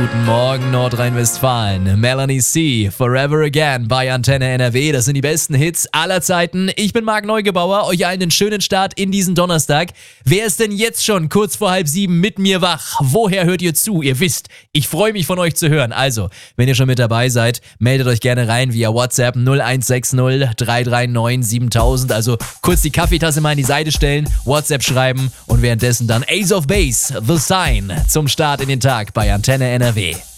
Guten Morgen Nordrhein-Westfalen. Melanie C. Forever Again bei Antenne NRW. Das sind die besten Hits aller Zeiten. Ich bin Marc Neugebauer. Euch allen einen schönen Start in diesen Donnerstag. Wer ist denn jetzt schon kurz vor 6:30 mit mir wach? Woher hört ihr zu? Ihr wisst, ich freue mich von euch zu hören. Also, wenn ihr schon mit dabei seid, meldet euch gerne rein via WhatsApp 0160 339 7000. Also kurz die Kaffeetasse mal in die Seite stellen, WhatsApp schreiben und währenddessen dann Ace of Base, The Sign zum Start in den Tag bei Antenne NRW.